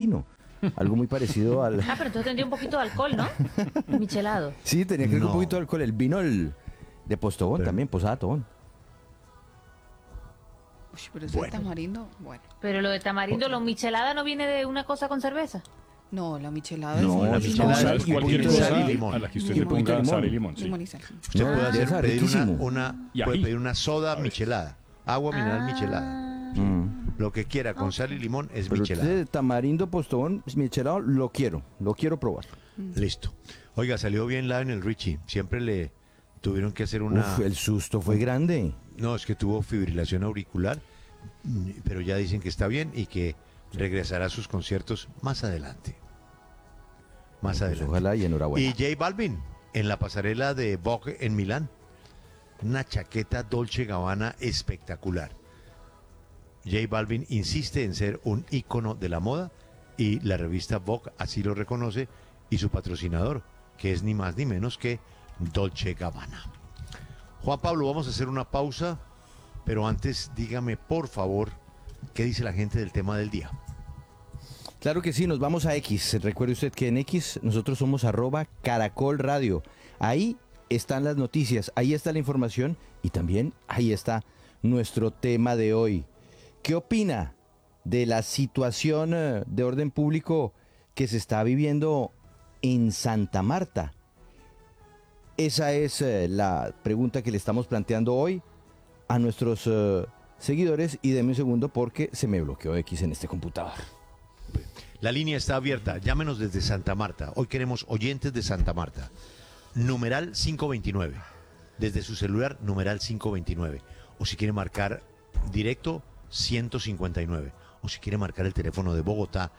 vino. Algo muy parecido al... Pero entonces tendría un poquito de alcohol, ¿no? Michelado. Sí, tenía que ver un No. poquito de alcohol. El vino de Postobón Pero- también, Posada Tobón. Uy, pero ese Bueno. tamarindo, bueno. Pero lo de tamarindo, lo michelada no viene de una cosa con cerveza. No, la michelada No, es la limón, michelada Sal, es un cualquier poquito de cosa sal y limón. a la que usted Y le un poquito ponga de sal y limón. limón, sí. limón y sal. Usted puede debe ser pedir riquísimo. Y puede ají. pedir una soda A veces. michelada, agua mineral michelada. Lo que quiera, con sal y limón es Pero michelada. usted, tamarindo Postobón, michelado, lo quiero probar. Listo. Oiga, salió bien Lionel Richie. Siempre le tuvieron que hacer una... Uf, el susto fue grande. No, es que tuvo fibrilación auricular, pero ya dicen que está bien y que regresará a sus conciertos más adelante. Más Pues adelante. ojalá y enhorabuena. Y J Balvin, en la pasarela de Vogue en Milán. Una chaqueta Dolce Gabbana espectacular. J Balvin insiste en ser un ícono de la moda y la revista Vogue así lo reconoce y su patrocinador, que es ni más ni menos que Dolce Gabbana. Juan Pablo, vamos a hacer una pausa, pero antes dígame por favor qué dice la gente del tema del día. Claro que sí, nos vamos a X. Recuerde usted que en X nosotros somos @Caracol Radio. Ahí están las noticias, ahí está la información y también ahí está nuestro tema de hoy. ¿Qué opina de la situación de orden público que se está viviendo en Santa Marta? Esa es la pregunta que le estamos planteando hoy a nuestros seguidores y deme un segundo porque se me bloqueó X en este computador. La línea está abierta, llámenos desde Santa Marta. Hoy queremos oyentes de Santa Marta. Numeral 529. Desde su celular, numeral 529. O si quiere marcar directo, 159. O si quiere marcar el teléfono de Bogotá,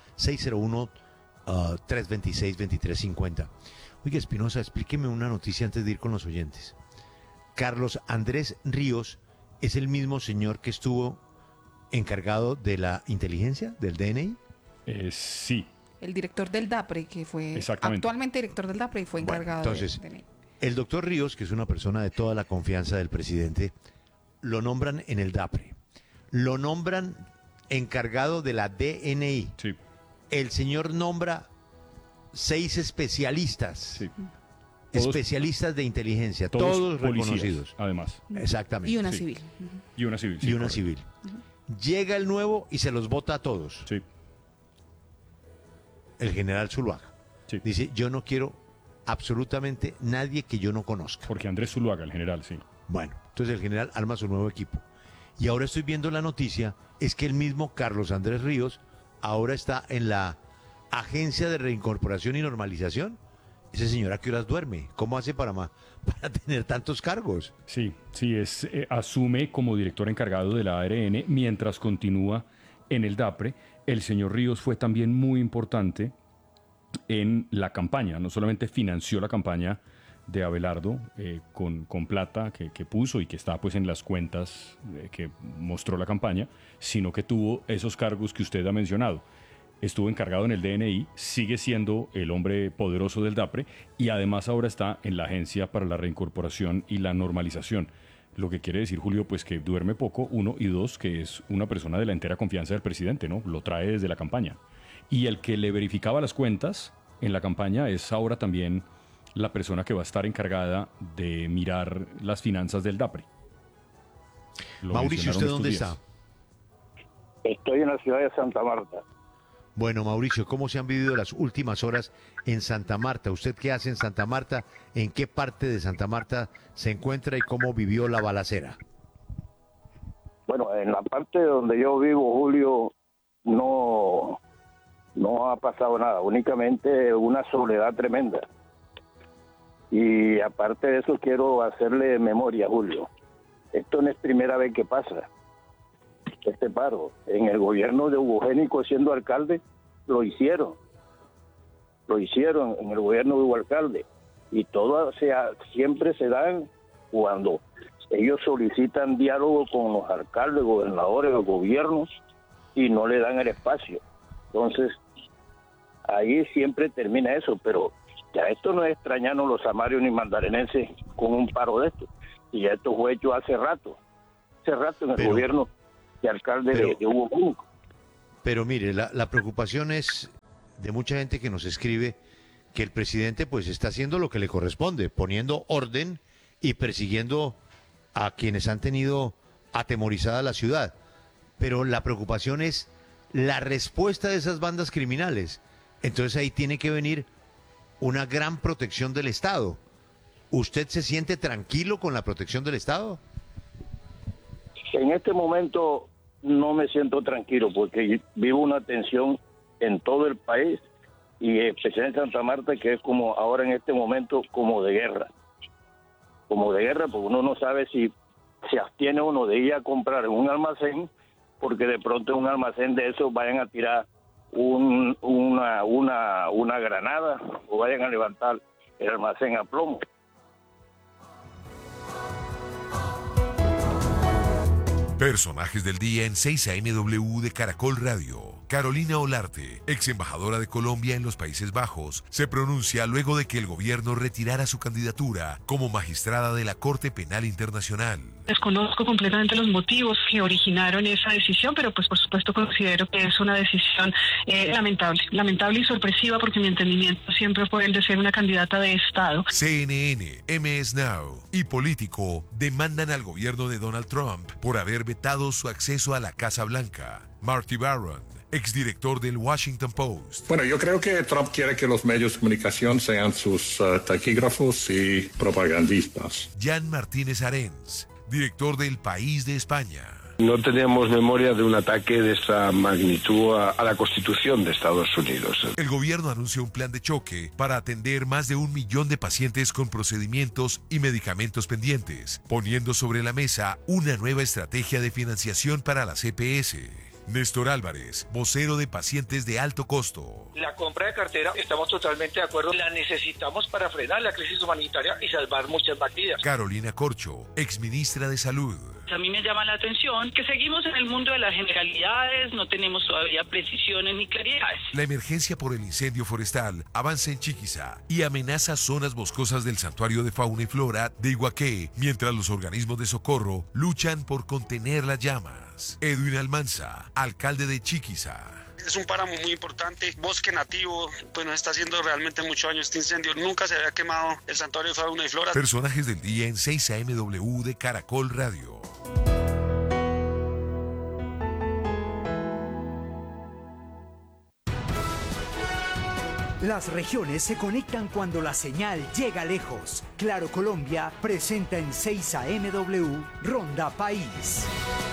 601-326-2350. Oiga, Espinosa, explíqueme una noticia antes de ir con los oyentes. Carlos Andrés Ríos es el mismo señor que estuvo encargado de la inteligencia, del DNI. Sí, El director del DAPRE, que fue Exactamente. actualmente director del DAPRE y fue Bueno, encargado entonces, de... el doctor Ríos, que es una persona de toda la confianza del presidente, lo nombran en el DAPRE. Lo nombran encargado de la DNI. sí, El señor nombra 6 especialistas, sí. especialistas de inteligencia, todos policías, reconocidos. además. Exactamente. Y una Sí. civil. Y una civil. Y sí, una correcto. civil. Llega el nuevo y se los vota a todos. Sí, El general Zuluaga. sí. Dice, yo no quiero absolutamente nadie que yo no conozca. Jorge Andrés Zuluaga, el general, sí. Bueno, entonces el general arma su nuevo equipo. Y ahora estoy viendo la noticia, es que el mismo Carlos Andrés Ríos ahora está en la Agencia de Reincorporación y Normalización. Ese señor, ¿a qué horas duerme? ¿Cómo hace para tener tantos cargos? Sí, sí, asume como director encargado de la ARN mientras continúa en el DAPRE. El señor Ríos fue también muy importante en la campaña, no solamente financió la campaña de Abelardo con plata que puso y que está pues en las cuentas que mostró la campaña, sino que tuvo esos cargos que usted ha mencionado. Estuvo encargado en el DNI, sigue siendo el hombre poderoso del DAPRE y además ahora está en la Agencia para la Reincorporación y la Normalización. Lo que quiere decir, Julio, pues que duerme poco, uno, y dos, que es una persona de la entera confianza del presidente, ¿no? Lo trae desde la campaña. Y el que le verificaba las cuentas en la campaña es ahora también la persona que va a estar encargada de mirar las finanzas del DAPRE. Lo Mauricio, ¿usted mencionaron dónde estos está? días. Estoy en la ciudad de Santa Marta. Bueno, Mauricio, ¿cómo se han vivido las últimas horas en Santa Marta? ¿Usted qué hace en Santa Marta? ¿En qué parte de Santa Marta se encuentra y cómo vivió la balacera? Bueno, en la parte donde yo vivo, Julio, no ha pasado nada, únicamente una soledad tremenda. Y aparte de eso, quiero hacerle memoria, Julio. Esto no es primera vez que pasa, este paro. En el gobierno de Hugo Génico, siendo alcalde, lo hicieron en el gobierno de Hugo Alcalde. Y todo siempre se dan cuando ellos solicitan diálogo con los alcaldes, gobernadores, los gobiernos, y no le dan el espacio. Entonces, ahí siempre termina eso, pero ya esto no es extrañarnos los samarios ni mandarinenses con un paro de esto. Y ya esto fue hecho hace rato en el Pero- gobierno de alcalde pero- de Hugo Génico. Pero mire, la preocupación es de mucha gente que nos escribe que el presidente pues está haciendo lo que le corresponde, poniendo orden y persiguiendo a quienes han tenido atemorizada la ciudad. Pero la preocupación es la respuesta de esas bandas criminales. Entonces ahí tiene que venir una gran protección del Estado. ¿Usted se siente tranquilo con la protección del Estado? En este momento no me siento tranquilo porque vivo una tensión en todo el país y especialmente en Santa Marta, que es como ahora en este momento como de guerra. Como de guerra, porque uno no sabe si se abstiene uno de ir a comprar en un almacén, porque de pronto en un almacén de esos vayan a tirar una granada o vayan a levantar el almacén a plomo. Personajes del día en 6 AMW de Caracol Radio. Carolina Olarte, ex embajadora de Colombia en los Países Bajos, se pronuncia luego de que el gobierno retirara su candidatura como magistrada de la Corte Penal Internacional. Desconozco completamente los motivos que originaron esa decisión, pero pues por supuesto considero que es una decisión lamentable y sorpresiva, porque mi entendimiento siempre fue el de ser una candidata de Estado. CNN, MS Now y Político demandan al gobierno de Donald Trump por haber vetado su acceso a la Casa Blanca. Marty Baron, exdirector del Washington Post. Bueno, yo creo que Trump quiere que los medios de comunicación sean sus taquígrafos y propagandistas. Jan Martínez Arens, director del País de España. No teníamos memoria de un ataque de esta magnitud a la Constitución de Estados Unidos. El gobierno anunció un plan de choque para atender más de 1 millón de pacientes con procedimientos y medicamentos pendientes, poniendo sobre la mesa una nueva estrategia de financiación para la CPS. Néstor Álvarez, vocero de pacientes de alto costo. La compra de cartera, estamos totalmente de acuerdo, la necesitamos para frenar la crisis humanitaria y salvar muchas vidas. Carolina Corcho, exministra de Salud. A mí me llama la atención que seguimos en el mundo de las generalidades, no tenemos todavía precisiones ni claridades. La emergencia por el incendio forestal avanza en Chiquiza y amenaza zonas boscosas del Santuario de Fauna y Flora de Iguaqué, mientras los organismos de socorro luchan por contener las llamas. Edwin Almanza, alcalde de Chiquiza. Es un páramo muy importante, bosque nativo, pues nos está haciendo realmente mucho daño este incendio. Nunca se había quemado el Santuario de Fauna y Flora. Personajes del día en 6 AMW de Caracol Radio. Las regiones se conectan cuando la señal llega lejos. Claro Colombia presenta en 6 AMW Ronda País.